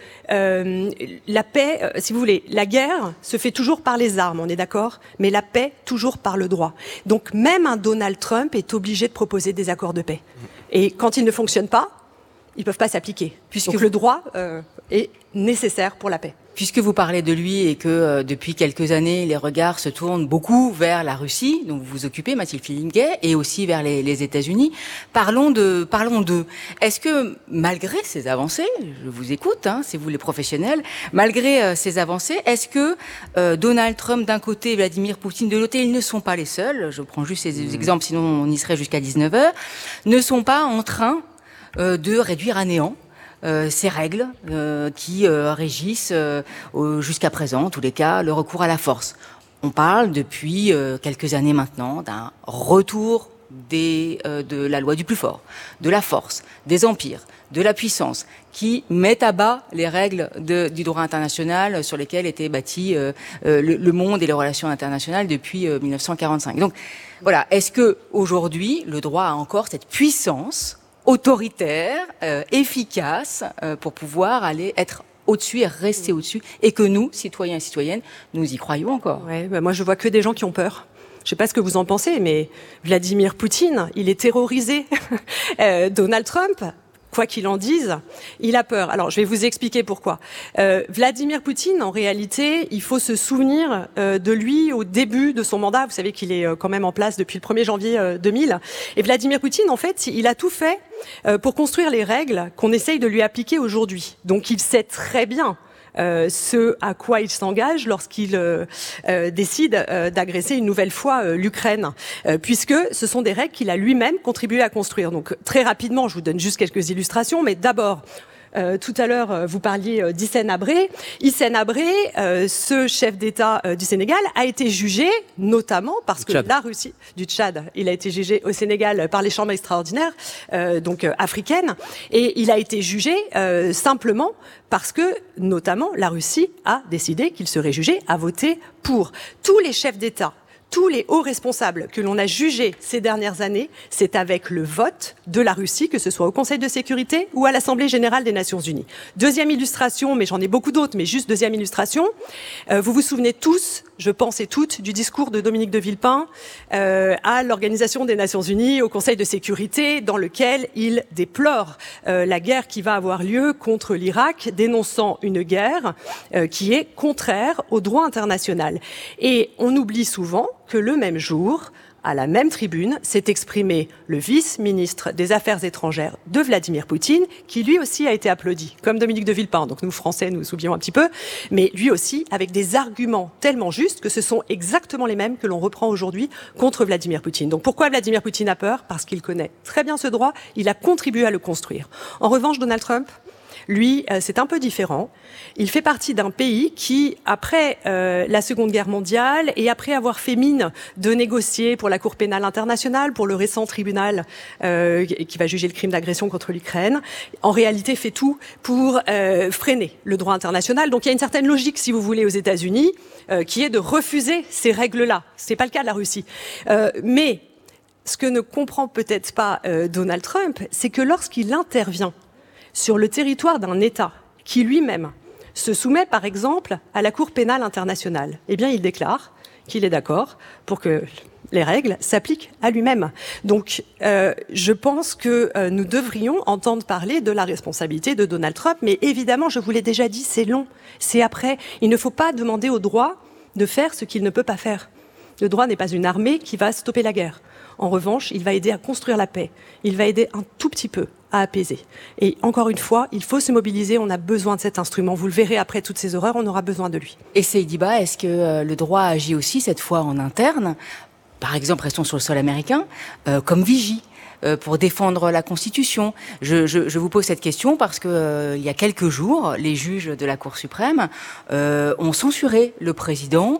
la paix, si vous voulez, la guerre se fait toujours par les armes, on est d'accord, mais la paix, toujours par le droit. Donc même un Donald Trump est obligé de proposer des accords de paix. Et quand ils ne fonctionnent pas, ils ne peuvent pas s'appliquer, puisque le droit est nécessaire pour la paix. Puisque vous parlez de lui et que depuis quelques années, les regards se tournent beaucoup vers la Russie, dont vous vous occupez, Mathilde Philippe-Guet, et aussi vers les États-Unis, parlons d'eux. Est-ce que, malgré ces avancées, je vous écoute, c'est vous les professionnels, malgré ces avancées, est-ce que Donald Trump d'un côté et Vladimir Poutine de l'autre, ils ne sont pas les seuls, je prends juste ces exemples, sinon on y serait jusqu'à 19h, ne sont pas en train de réduire à néant ces règles qui régissent jusqu'à présent, en tous les cas, le recours à la force. On parle depuis quelques années maintenant d'un retour de la loi du plus fort, de la force, des empires, de la puissance, qui mettent à bas les règles du droit international sur lesquelles était bâti le monde et les relations internationales depuis 1945. Donc voilà, est-ce que aujourd'hui le droit a encore cette puissance autoritaire, efficace, pour pouvoir être au-dessus et rester au-dessus, et que nous, citoyens et citoyennes, nous y croyons encore? Ouais, moi je vois que des gens qui ont peur. Je sais pas ce que vous en pensez, mais Vladimir Poutine, il est terrorisé. Donald Trump, quoi qu'il en dise, il a peur. Alors, je vais vous expliquer pourquoi. Vladimir Poutine, en réalité, il faut se souvenir de lui au début de son mandat. Vous savez qu'il est quand même en place depuis le 1er janvier 2000. Et Vladimir Poutine, en fait, il a tout fait pour construire les règles qu'on essaye de lui appliquer aujourd'hui. Donc, il sait très bien ce à quoi il s'engage lorsqu'il décide d'agresser une nouvelle fois l'Ukraine, puisque ce sont des règles qu'il a lui-même contribué à construire. Donc très rapidement, je vous donne juste quelques illustrations, mais d'abord, tout à l'heure, vous parliez d'Hissène Habré. Hissène Habré, ce chef d'État du Sénégal, a été jugé notamment parce que la Russie, du Tchad, il a été jugé au Sénégal par les chambres extraordinaires, donc africaines, et il a été jugé simplement parce que, notamment, la Russie a décidé qu'il serait jugé à voter pour. Tous les chefs d'État, tous les hauts responsables que l'on a jugés ces dernières années, c'est avec le vote de la Russie, que ce soit au Conseil de sécurité ou à l'Assemblée générale des Nations unies. Deuxième illustration, mais j'en ai beaucoup d'autres, mais juste deuxième illustration. Vous vous souvenez tous, je pense et toutes, du discours de Dominique de Villepin à l'Organisation des Nations unies, au Conseil de sécurité, dans lequel il déplore la guerre qui va avoir lieu contre l'Irak, dénonçant une guerre qui est contraire au droit international. Et on oublie souvent que le même jour, à la même tribune, s'est exprimé le vice-ministre des Affaires étrangères de Vladimir Poutine, qui lui aussi a été applaudi, comme Dominique de Villepin. Donc nous, Français, nous oublions un petit peu, mais lui aussi avec des arguments tellement justes que ce sont exactement les mêmes que l'on reprend aujourd'hui contre Vladimir Poutine. Donc pourquoi Vladimir Poutine a peur? Parce qu'il connaît très bien ce droit, il a contribué à le construire. En revanche, Donald Trump, lui, c'est un peu différent. Il fait partie d'un pays qui, après la Seconde Guerre mondiale et après avoir fait mine de négocier pour la Cour pénale internationale, pour le récent tribunal qui va juger le crime d'agression contre l'Ukraine, en réalité fait tout pour freiner le droit international. Donc il y a une certaine logique, si vous voulez, aux États-Unis, qui est de refuser ces règles-là. C'est pas le cas de la Russie. Mais ce que ne comprend peut-être pas Donald Trump, c'est que lorsqu'il intervient sur le territoire d'un État qui lui-même se soumet par exemple à la Cour pénale internationale, eh bien il déclare qu'il est d'accord pour que les règles s'appliquent à lui-même. Donc je pense que nous devrions entendre parler de la responsabilité de Donald Trump, mais évidemment, je vous l'ai déjà dit, c'est long, c'est après. Il ne faut pas demander au droit de faire ce qu'il ne peut pas faire. Le droit n'est pas une armée qui va stopper la guerre. En revanche, il va aider à construire la paix. Il va aider un tout petit peu à apaiser. Et encore une fois, il faut se mobiliser. On a besoin de cet instrument. Vous le verrez après toutes ces horreurs, on aura besoin de lui. Et Seydiba, est-ce que le droit agit aussi, cette fois en interne, par exemple, restons sur le sol américain, comme vigie pour défendre la Constitution? Je vous pose cette question parce que il y a quelques jours, les juges de la Cour suprême ont censuré le président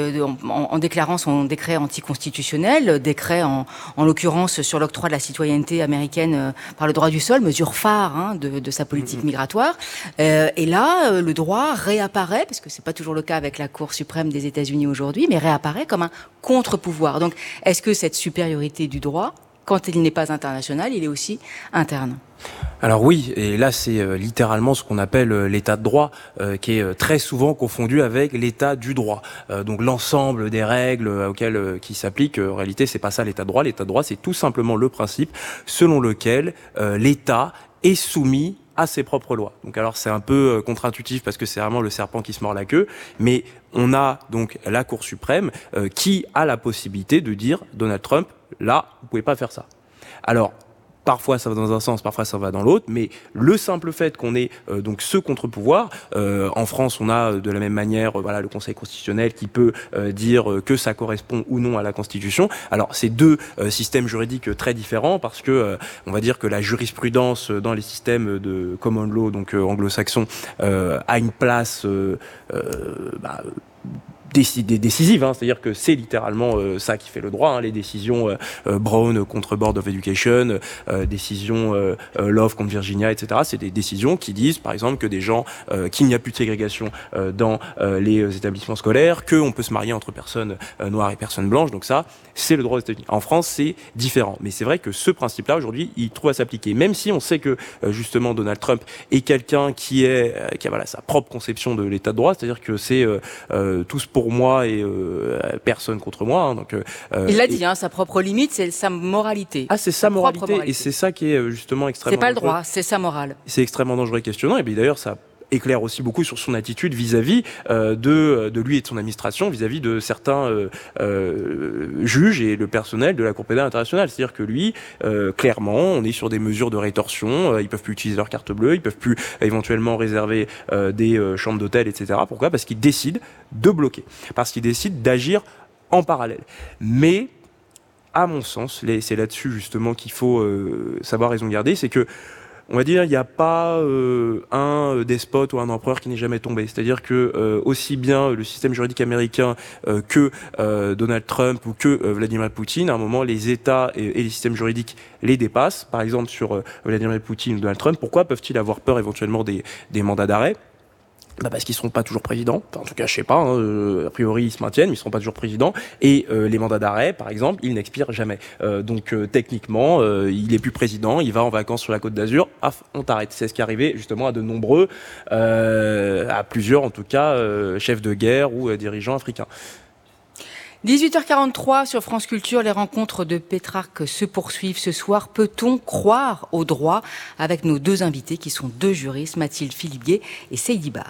en déclarant son décret anticonstitutionnel, décret en l'occurrence sur l'octroi de la citoyenneté américaine par le droit du sol, mesure phare de sa politique migratoire. Et là, le droit réapparaît, parce que c'est pas toujours le cas avec la Cour suprême des États-Unis aujourd'hui, mais réapparaît comme un contre-pouvoir. Donc, est-ce que cette supériorité du droit, quand il n'est pas international, il est aussi interne? Alors oui, et là c'est littéralement ce qu'on appelle l'état de droit, qui est très souvent confondu avec l'état du droit. Donc l'ensemble des règles auxquelles qui s'appliquent, en réalité c'est pas ça l'état de droit. L'état de droit, c'est tout simplement le principe selon lequel l'État est soumis à ses propres lois. Donc alors c'est un peu contre-intuitif parce que c'est vraiment le serpent qui se mord la queue, mais on a donc la Cour suprême qui a la possibilité de dire Donald Trump, là, vous pouvez pas faire ça. Alors, parfois ça va dans un sens, parfois ça va dans l'autre, mais le simple fait qu'on ait donc ce contre-pouvoir, en France on a de la même manière voilà le Conseil constitutionnel qui peut dire que ça correspond ou non à la Constitution. Alors c'est deux systèmes juridiques très différents parce que on va dire que la jurisprudence dans les systèmes de common law donc anglo-saxons a une place décisives, c'est-à-dire que c'est littéralement ça qui fait le droit, les décisions Brown contre Board of Education, décisions Love contre Virginia, etc. C'est des décisions qui disent, par exemple, que des gens, qu'il n'y a plus de ségrégation dans les établissements scolaires, qu'on peut se marier entre personnes noires et personnes blanches, donc ça, c'est le droit aux États-Unis. En France, c'est différent, mais c'est vrai que ce principe-là, aujourd'hui, il trouve à s'appliquer, même si on sait que, justement, Donald Trump est quelqu'un qui a sa propre conception de l'état de droit, c'est-à-dire que c'est tous pour moi et personne contre moi. Donc, il l'a dit, sa propre limite, c'est sa moralité. Ah, c'est sa moralité, et c'est ça qui est justement extrêmement dangereux. C'est pas le droit, c'est sa morale. C'est extrêmement dangereux et questionnant, et bien d'ailleurs, ça éclaire aussi beaucoup sur son attitude vis-à-vis de lui et de son administration, vis-à-vis de certains juges et le personnel de la Cour pénale internationale. C'est-à-dire que lui, clairement, on est sur des mesures de rétorsion, ils peuvent plus utiliser leur carte bleue, ils peuvent plus éventuellement réserver des chambres d'hôtel, etc. Pourquoi ? Parce qu'ils décident de bloquer, parce qu'ils décident d'agir en parallèle. Mais, à mon sens, c'est là-dessus justement qu'il faut savoir raison garder, c'est que on va dire, il n'y a pas un despote ou un empereur qui n'est jamais tombé. C'est-à-dire que aussi bien le système juridique américain que Donald Trump ou que Vladimir Poutine, à un moment, les États et les systèmes juridiques les dépassent. Par exemple, sur Vladimir Poutine ou Donald Trump, pourquoi peuvent-ils avoir peur éventuellement des mandats d'arrêt ? Parce qu'ils ne seront pas toujours présidents. Enfin, en tout cas, je sais pas. A priori, ils se maintiennent, mais ils ne seront pas toujours présidents. Et les mandats d'arrêt, par exemple, ils n'expirent jamais. Donc, techniquement, il est plus président. Il va en vacances sur la Côte d'Azur. On t'arrête. C'est ce qui est arrivé justement à de nombreux, à plusieurs en tout cas, chefs de guerre ou dirigeants africains. 18h43 sur France Culture, les rencontres de Pétrarque se poursuivent ce soir. Peut-on croire au droit ? Avec nos deux invités qui sont deux juristes, Mathilde Philibier et Seydi Ba.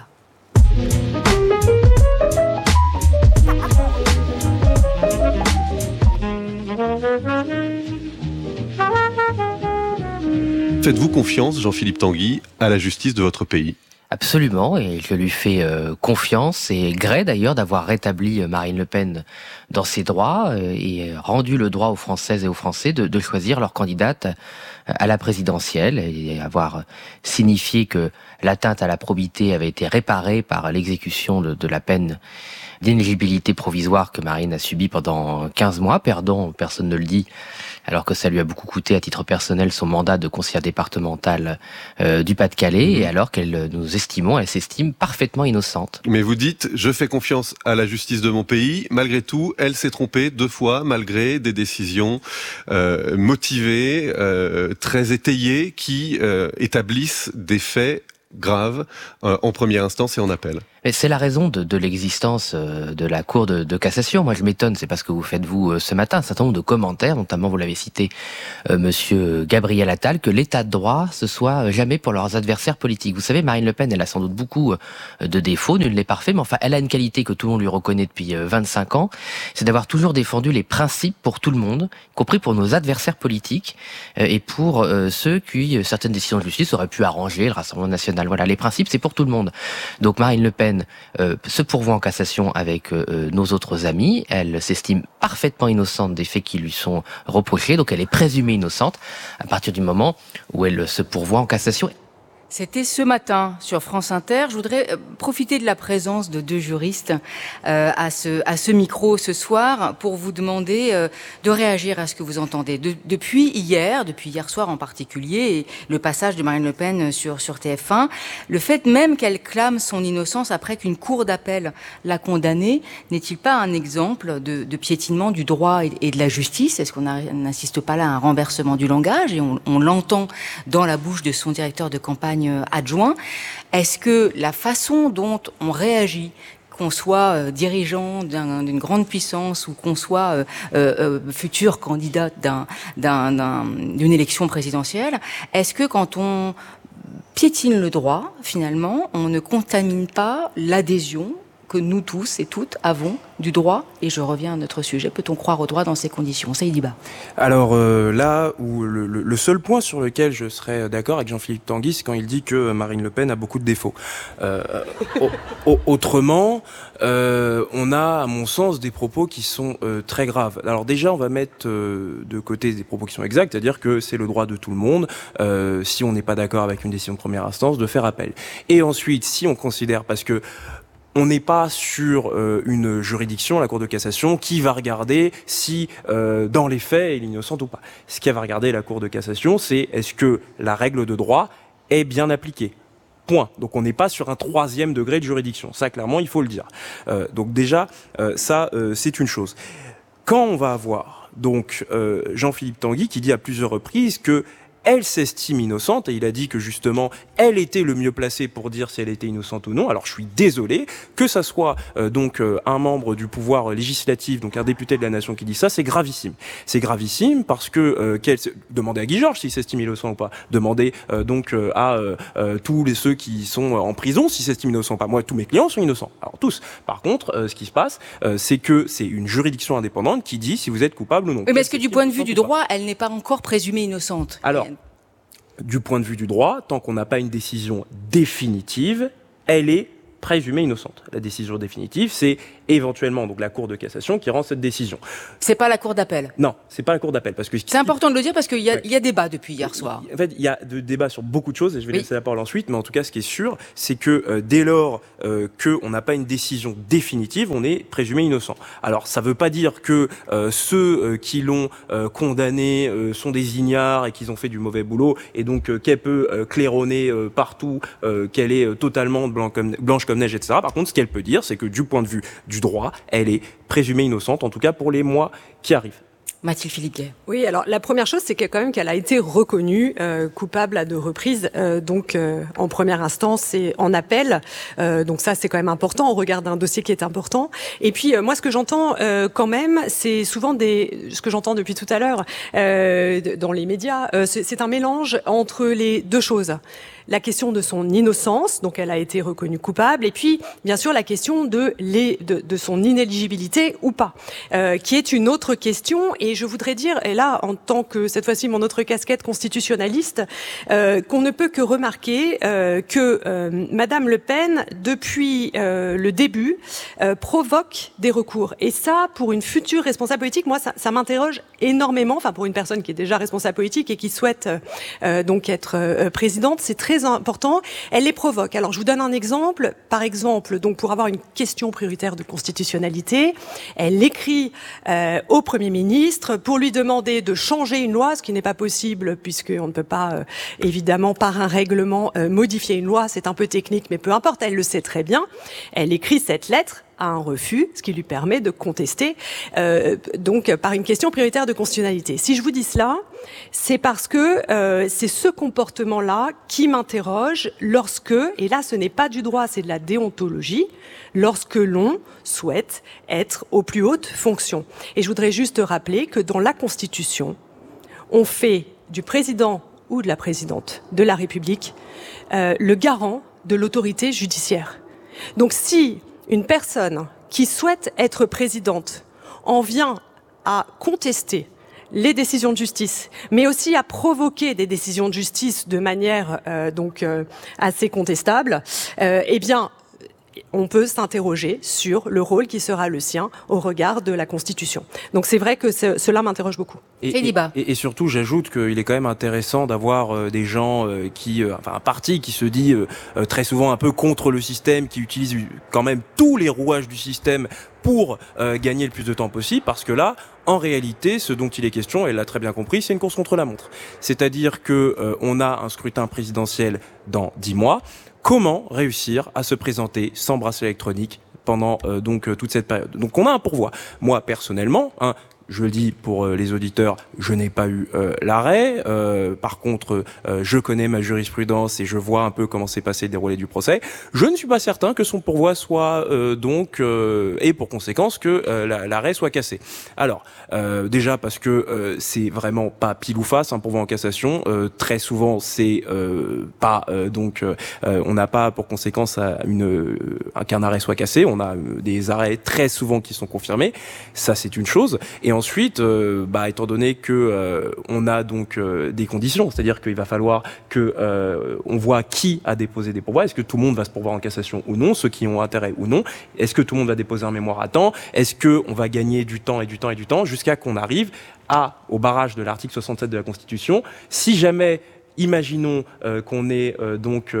Faites-vous confiance, Jean-Philippe Tanguy, à la justice de votre pays ? Absolument, et je lui fais confiance et gré d'ailleurs d'avoir rétabli Marine Le Pen dans ses droits et rendu le droit aux Françaises et aux Français de choisir leur candidate à la présidentielle et avoir signifié que l'atteinte à la probité avait été réparée par l'exécution de la peine d'inéligibilité provisoire que Marine a subie pendant 15 mois, perdant, personne ne le dit, alors que ça lui a beaucoup coûté à titre personnel son mandat de conseillère départementale du Pas-de-Calais, et alors qu'elle elle s'estime parfaitement innocente. Mais vous dites, je fais confiance à la justice de mon pays, malgré tout, elle s'est trompée 2 fois, malgré des décisions motivées, très étayées, qui établissent des faits graves en première instance et en appel. Mais c'est la raison de l'existence de la Cour de cassation. Moi, je m'étonne, c'est parce que vous faites, vous, ce matin, un certain nombre de commentaires, notamment, vous l'avez cité, monsieur Gabriel Attal, que l'état de droit, ce soit jamais pour leurs adversaires politiques. Vous savez, Marine Le Pen, elle a sans doute beaucoup de défauts, nul n'est parfait, mais enfin, elle a une qualité que tout le monde lui reconnaît depuis 25 ans, c'est d'avoir toujours défendu les principes pour tout le monde, y compris pour nos adversaires politiques, et pour ceux qui, certaines décisions de justice auraient pu arranger, le Rassemblement national. Voilà, les principes, c'est pour tout le monde. Donc, Marine Le Pen se pourvoit en cassation avec nos autres amis. Elle s'estime parfaitement innocente des faits qui lui sont reprochés, donc elle est présumée innocente à partir du moment où elle se pourvoit en cassation. C'était ce matin sur France Inter. Je voudrais profiter de la présence de deux juristes à ce micro ce soir pour vous demander de réagir à ce que vous entendez. Depuis hier soir en particulier, et le passage de Marine Le Pen sur TF1, le fait même qu'elle clame son innocence après qu'une cour d'appel l'a condamnée, n'est-il pas un exemple de piétinement du droit et de la justice ? Est-ce qu'on n'assiste pas là à un renversement du langage ? Et on l'entend dans la bouche de son directeur de campagne adjoint. Est-ce que la façon dont on réagit, qu'on soit dirigeant d'une grande puissance ou qu'on soit futur candidat d'une élection présidentielle, est-ce que quand on piétine le droit, finalement, on ne contamine pas l'adhésion que nous tous et toutes avons du droit? Et je reviens à notre sujet, peut-on croire au droit dans ces conditions? Seydi Ba. Alors là où le seul point sur lequel je serais d'accord avec Jean-Philippe Tanguy, c'est quand il dit que Marine Le Pen a beaucoup de défauts. Autrement, on a, à mon sens, des propos qui sont très graves. Alors déjà, on va mettre de côté des propos qui sont exacts, c'est-à-dire que c'est le droit de tout le monde, si on n'est pas d'accord avec une décision de première instance, de faire appel. Et ensuite, si on considère, parce que on n'est pas sur une juridiction, la Cour de cassation, qui va regarder si, dans les faits, il est innocent ou pas. Ce qu'elle va regarder, la Cour de cassation, c'est est-ce que la règle de droit est bien appliquée. Point. Donc on n'est pas sur un 3e degré de juridiction. Ça, clairement, il faut le dire. Donc déjà, ça, c'est une chose. Quand on va avoir donc Jean-Philippe Tanguy qui dit à plusieurs reprises que elle s'estime innocente, et il a dit que justement, elle était le mieux placée pour dire si elle était innocente ou non. Alors je suis désolé, que ça soit donc un membre du pouvoir législatif, donc un député de la nation qui dit ça, c'est gravissime. C'est gravissime parce que, demandez à Guy Georges s'il s'estime innocent ou pas. Demandez donc à tous ceux qui sont en prison s'ils s'estiment innocents ou pas. Moi, tous mes clients sont innocents. Alors tous. Par contre, ce qui se passe, c'est que c'est une juridiction indépendante qui dit si vous êtes coupable ou non. Oui, mais est-ce que du point de vue du droit, elle n'est pas encore présumée innocente? Alors, du point de vue du droit, tant qu'on n'a pas une décision définitive, elle est présumée innocente. La décision définitive, c'est éventuellement donc la Cour de cassation qui rend cette décision. C'est pas la Cour d'appel? Non, c'est pas la Cour d'appel. Parce que c'est important de le dire parce qu'il y a débat depuis hier soir. En fait, il y a de débats sur beaucoup de choses et je vais laisser la parole ensuite, mais en tout cas, ce qui est sûr, c'est que dès lors qu'on n'a pas une décision définitive, on est présumé innocent. Alors, ça veut pas dire que ceux qui l'ont condamné sont des ignares et qu'ils ont fait du mauvais boulot et donc qu'elle peut claironner partout, qu'elle est totalement blanche comme neige, etc. Par contre, ce qu'elle peut dire, c'est que du point de vue du droit, elle est présumée innocente, en tout cas pour les mois qui arrivent. Mathilde Philippe-Gay. Oui, alors la première chose, c'est qu'elle a été reconnue coupable à 2 reprises, donc en première instance et en appel. Donc ça, c'est quand même important. On regarde un dossier qui est important. Et puis moi, ce que j'entends quand même, c'est souvent ce que j'entends depuis tout à l'heure dans les médias, c'est un mélange entre les 2 choses. La question de son innocence, donc elle a été reconnue coupable, et puis bien sûr la question de son inéligibilité ou pas, qui est une autre question. Et je voudrais dire, et là en tant que cette fois-ci mon autre casquette constitutionnaliste, qu'on ne peut que remarquer que Madame Le Pen, depuis le début, provoque des recours. Et ça, pour une future responsable politique, moi ça m'interroge énormément. Enfin, pour une personne qui est déjà responsable politique et qui souhaite donc être présidente, c'est très important. Elle les provoque. Alors, je vous donne un exemple. Par exemple, donc pour avoir une question prioritaire de constitutionnalité, elle écrit au Premier ministre pour lui demander de changer une loi, ce qui n'est pas possible puisqu'on ne peut pas, évidemment, par un règlement modifier une loi. C'est un peu technique, mais peu importe. Elle le sait très bien. Elle écrit cette lettre à un refus, ce qui lui permet de contester donc par une question prioritaire de constitutionnalité. Si je vous dis cela, c'est parce que c'est ce comportement-là qui m'interroge lorsque, et là ce n'est pas du droit, c'est de la déontologie, lorsque l'on souhaite être aux plus hautes fonctions. Et je voudrais juste rappeler que dans la Constitution, on fait du président ou de la présidente de la République le garant de l'autorité judiciaire. Donc si une personne qui souhaite être présidente en vient à contester les décisions de justice, mais aussi à provoquer des décisions de justice de manière assez contestable, eh bien, on peut s'interroger sur le rôle qui sera le sien au regard de la Constitution. Donc c'est vrai que cela m'interroge beaucoup. Et surtout, j'ajoute qu'il est quand même intéressant d'avoir des gens un parti qui se dit très souvent un peu contre le système, qui utilise quand même tous les rouages du système pour gagner le plus de temps possible, parce que là, en réalité, ce dont il est question, elle l'a très bien compris, c'est une course contre la montre. C'est-à-dire que on a un scrutin présidentiel dans 10 mois. Comment réussir à se présenter sans bracelet électronique pendant toute cette période? Donc on a un pourvoi. Moi personnellement, je le dis pour les auditeurs, je n'ai pas eu l'arrêt. Par contre, je connais ma jurisprudence et je vois un peu comment s'est passé le déroulé du procès. Je ne suis pas certain que son pourvoi soit et pour conséquence que l'arrêt soit cassé. Alors, déjà parce que c'est vraiment pas pile ou face un pourvoi en cassation. Très souvent, c'est pas on n'a pas pour conséquence qu'un arrêt soit cassé. On a des arrêts très souvent qui sont confirmés. Ça, c'est une chose. Et ensuite, étant donné que on a donc des conditions, c'est-à-dire qu'il va falloir que on voit qui a déposé des pourvois. Est-ce que tout le monde va se pourvoir en cassation ou non, ceux qui ont intérêt ou non? Est-ce que tout le monde va déposer un mémoire à temps? Est-ce que on va gagner du temps et du temps et du temps jusqu'à qu'on arrive au barrage de l'article 67 de la Constitution? Si jamais Imaginons qu'on ait donc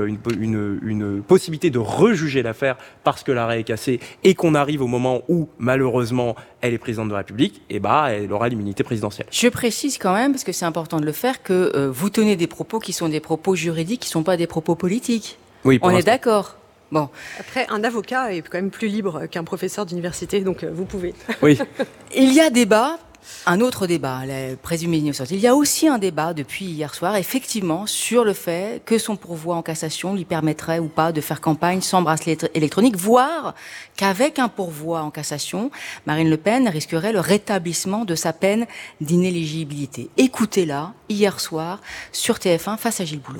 une possibilité de rejuger l'affaire parce que l'arrêt est cassé et qu'on arrive au moment où, malheureusement, elle est présidente de la République, et elle aura l'immunité présidentielle. Je précise quand même, parce que c'est important de le faire, que vous tenez des propos qui sont des propos juridiques, qui ne sont pas des propos politiques. Oui, on est d'accord. Bon. Après, un avocat est quand même plus libre qu'un professeur d'université, donc vous pouvez. Oui. Il y a débat. Un autre débat, la présumée innocence. Il y a aussi un débat depuis hier soir, effectivement, sur le fait que son pourvoi en cassation lui permettrait ou pas de faire campagne sans bracelet électronique, voire qu'avec un pourvoi en cassation, Marine Le Pen risquerait le rétablissement de sa peine d'inéligibilité. Écoutez-la, hier soir, sur TF1, face à Gilles Boulot.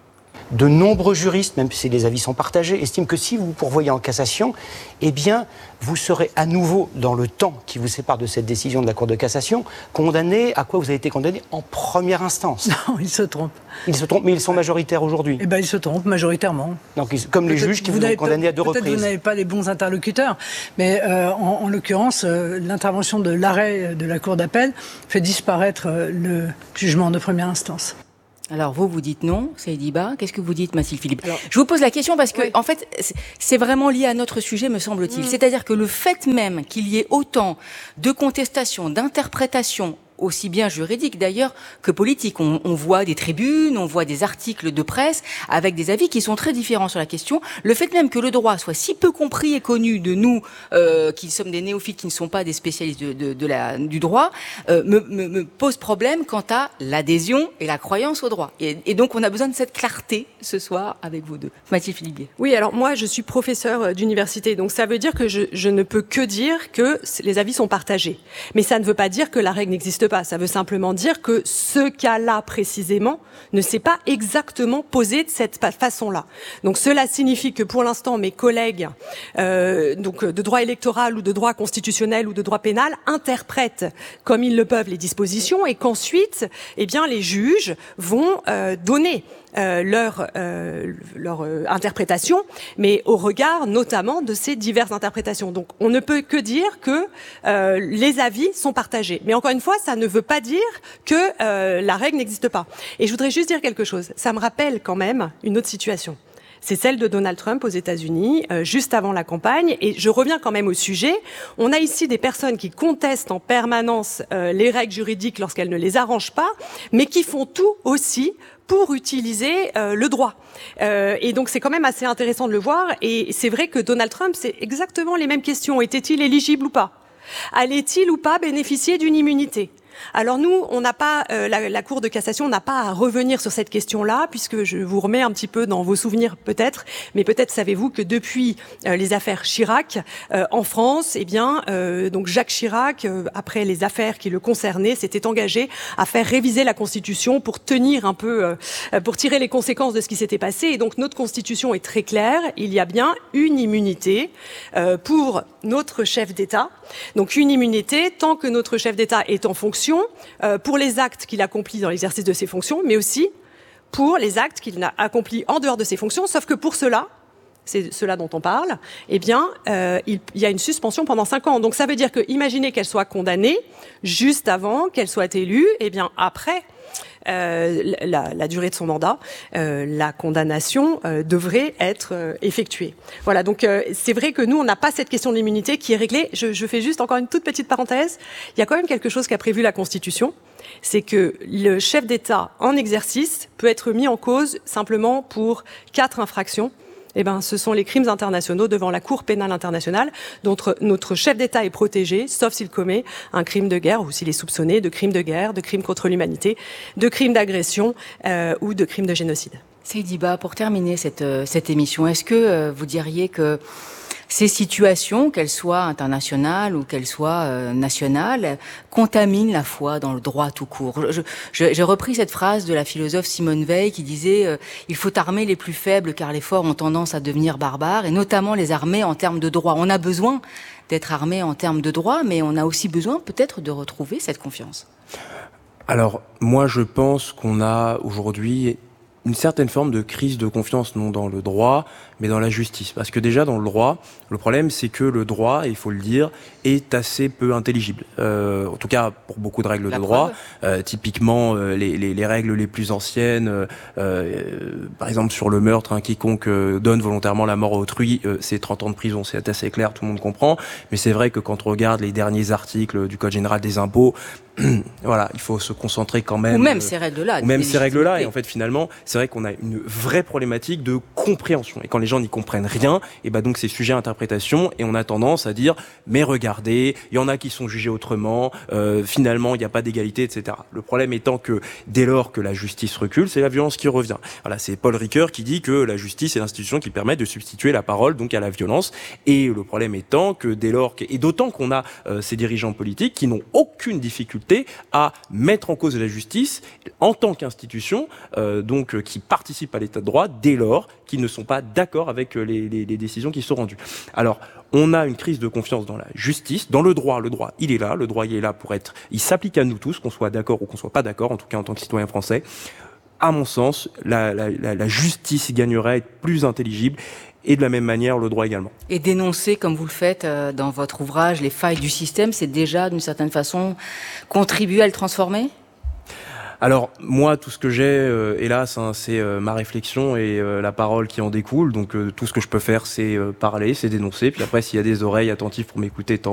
De nombreux juristes, même si les avis sont partagés, estiment que si vous pourvoyez en cassation, eh bien, vous serez à nouveau, dans le temps qui vous sépare de cette décision de la Cour de cassation, condamné à quoi vous avez été condamné en première instance. Non, ils se trompent. Ils se trompent, mais ils sont majoritaires aujourd'hui. Eh bien, ils se trompent majoritairement. Donc, comme les juges qui vous ont condamné à 2 reprises. Peut-être que vous n'avez pas les bons interlocuteurs, mais en l'occurrence, l'intervention de l'arrêt de la Cour d'appel fait disparaître le jugement de première instance. Alors vous dites non, c'est débat. Qu'est-ce que vous dites, Mathilde Philippe? Je vous pose la question parce que, en fait, c'est vraiment lié à notre sujet, me semble-t-il. C'est-à-dire que le fait même qu'il y ait autant de contestations, d'interprétations, aussi bien juridiques d'ailleurs que politiques. On voit des tribunes, on voit des articles de presse avec des avis qui sont très différents sur la question. Le fait même que le droit soit si peu compris et connu de nous, qui sommes des néophytes, qui ne sont pas des spécialistes du droit, me pose problème quant à l'adhésion et la croyance au droit. Et donc on a besoin de cette clarté ce soir avec vous deux. Mathilde Philippe. Oui, alors moi je suis professeure d'université, donc ça veut dire que je ne peux que dire que les avis sont partagés. Mais ça ne veut pas dire que la règle n'existe pas. Ça veut simplement dire que ce cas-là précisément ne s'est pas exactement posé de cette façon-là. Donc cela signifie que pour l'instant mes collègues donc de droit électoral ou de droit constitutionnel ou de droit pénal interprètent comme ils le peuvent les dispositions et qu'ensuite eh bien les juges vont donner leur interprétation, mais au regard notamment de ces diverses interprétations. Donc on ne peut que dire que les avis sont partagés. Mais encore une fois, ça ne veut pas dire que la règle n'existe pas. Et je voudrais juste dire quelque chose. Ça me rappelle quand même une autre situation. C'est celle de Donald Trump aux États-Unis, juste avant la campagne. Et je reviens quand même au sujet. On a ici des personnes qui contestent en permanence les règles juridiques lorsqu'elles ne les arrangent pas, mais qui font tout aussi pour utiliser le droit. Et donc c'est quand même assez intéressant de le voir. Et c'est vrai que Donald Trump, c'est exactement les mêmes questions. Était-il éligible ou pas? Allait-il ou pas bénéficier d'une immunité? Alors nous, on n'a pas la Cour de cassation n'a pas à revenir sur cette question-là, puisque je vous remets un petit peu dans vos souvenirs peut-être, mais peut-être savez-vous que depuis les affaires Chirac en France, eh bien donc Jacques Chirac, après les affaires qui le concernaient, s'était engagé à faire réviser la Constitution pour tenir un peu, pour tirer les conséquences de ce qui s'était passé. Et donc notre Constitution est très claire, il y a bien une immunité pour notre chef d'État. Donc une immunité tant que notre chef d'État est en fonction, pour les actes qu'il accomplit dans l'exercice de ses fonctions, mais aussi pour les actes qu'il n'a accomplis en dehors de ses fonctions, sauf que pour cela, c'est cela dont on parle, eh bien, il y a une suspension pendant 5 ans. Donc ça veut dire que, imaginez qu'elle soit condamnée juste avant qu'elle soit élue, eh bien après la durée de son mandat, la condamnation devrait être effectuée. Voilà, donc c'est vrai que nous, on n'a pas cette question de l'immunité qui est réglée. Je fais juste encore une toute petite parenthèse. Il y a quand même quelque chose qu'a prévu la Constitution, c'est que le chef d'État en exercice peut être mis en cause simplement pour 4 infractions. Eh ben, ce sont les crimes internationaux devant la Cour pénale internationale, dont notre chef d'État est protégé, sauf s'il commet un crime de guerre ou s'il est soupçonné de crimes de guerre, de crimes contre l'humanité, de crimes d'agression ou de crimes de génocide. Seydiba, pour terminer cette émission, est-ce que vous diriez que ces situations, qu'elles soient internationales ou qu'elles soient nationales, contaminent la foi dans le droit tout court? J'ai repris cette phrase de la philosophe Simone Veil qui disait il faut armer les plus faibles car les forts ont tendance à devenir barbares, et notamment les armer en termes de droit. On a besoin d'être armé en termes de droit, mais on a aussi besoin peut-être de retrouver cette confiance. Alors, moi je pense qu'on a aujourd'hui une certaine forme de crise de confiance, non dans le droit, mais dans la justice. Parce que déjà, dans le droit, le problème, c'est que le droit, il faut le dire, est assez peu intelligible. En tout cas, pour beaucoup de règles de droit. Typiquement, les règles les plus anciennes, par exemple, sur le meurtre, quiconque donne volontairement la mort à autrui, c'est 30 ans de prison. C'est assez clair, tout le monde comprend. Mais c'est vrai que quand on regarde les derniers articles du Code général des impôts, voilà, il faut se concentrer quand même. Ou même ces règles-là. Ou même ces règles-là. Et en fait, finalement, c'est vrai qu'on a une vraie problématique de compréhension. Et quand les gens n'y comprennent rien, et donc c'est sujet à interprétation. Et on a tendance à dire, mais regardez, il y en a qui sont jugés autrement. Finalement, il n'y a pas d'égalité, etc. Le problème étant que dès lors que la justice recule, c'est la violence qui revient. Voilà, c'est Paul Ricoeur qui dit que la justice est l'institution qui permet de substituer la parole donc à la violence. Et le problème étant que dès lors, et d'autant qu'on a ces dirigeants politiques qui n'ont aucune difficulté à mettre en cause la justice en tant qu'institution, donc qui participe à l'état de droit dès lors qu'ils ne sont pas d'accord avec les décisions qui sont rendues. Alors, on a une crise de confiance dans la justice, dans le droit. Le droit, il est là. Le droit, il est là pour être... Il s'applique à nous tous, qu'on soit d'accord ou qu'on soit pas d'accord, en tout cas en tant que citoyen français. À mon sens, la justice gagnerait à être plus intelligible. Et de la même manière, le droit également. Et dénoncer, comme vous le faites dans votre ouvrage, les failles du système, c'est déjà, d'une certaine façon, contribuer à le transformer ? Alors, moi, tout ce que j'ai, hélas, c'est ma réflexion et la parole qui en découle. Donc, tout ce que je peux faire, c'est parler, c'est dénoncer. Puis après, s'il y a des oreilles attentives pour m'écouter, tant